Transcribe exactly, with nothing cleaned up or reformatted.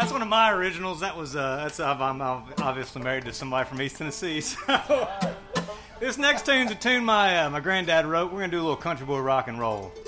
that's one of my originals. That was uh, that's uh, I'm obviously married to somebody from East Tennessee. So. This next tune's a tune my uh, my granddad wrote. We're gonna do a little country boy rock and roll.